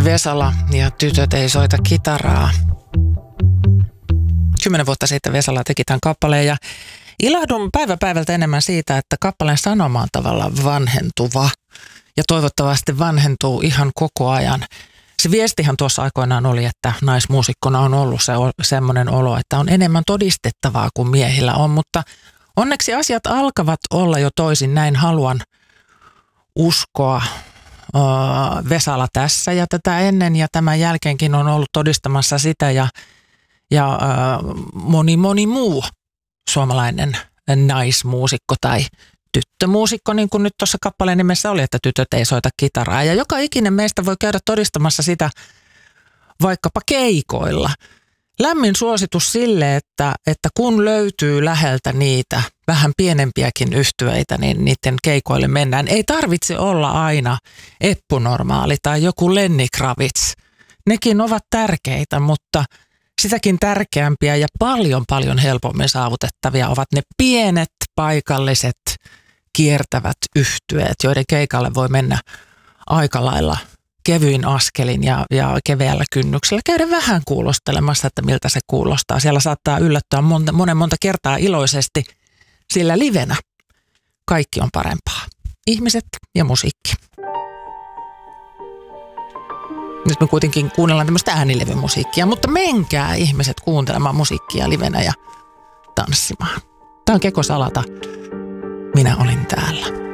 Vesala ja Tytöt ei soita kitaraa. 10 vuotta sitten Vesala teki tämän kappaleen ja ilahdun päivä päivältä enemmän siitä, että kappaleen sanoma on tavallaan vanhentuva ja toivottavasti vanhentuu ihan koko ajan. Se viestihän tuossa aikoinaan oli, että naismuusikkona on ollut semmoinen olo, että on enemmän todistettavaa kuin miehillä on, mutta onneksi asiat alkavat olla jo toisin, näin haluan uskoa. Vesala tässä ja tätä ennen ja tämän jälkeenkin on ollut todistamassa sitä ja moni muu suomalainen naismuusikko tai tyttömuusikko, niin kuin nyt tuossa kappaleen nimessä oli, että tytöt ei soita kitaraa. Ja joka ikinen meistä voi käydä todistamassa sitä vaikkapa keikoilla. Lämmin suositus sille, että kun löytyy läheltä niitä vähän pienempiäkin yhtyeitä, niin niiden keikoille mennään. Ei tarvitse olla aina Eppu Normaali tai joku Lenni Kravitz. Nekin ovat tärkeitä, mutta sitäkin tärkeämpiä ja paljon helpommin saavutettavia ovat ne pienet paikalliset kiertävät yhtyeet, joiden keikalle voi mennä aika lailla kevyin askelin ja keveällä kynnyksellä käydä vähän kuulostelemassa, että miltä se kuulostaa. Siellä saattaa yllättää monta kertaa iloisesti, sillä livenä kaikki on parempaa. Ihmiset ja musiikki. Nyt me kuitenkin kuunnellaan tämmöistä äänilevymusiikkia, mutta menkää ihmiset kuuntelemaan musiikkia livenä ja tanssimaan. Tämä on Keko Salata. Minä olin täällä.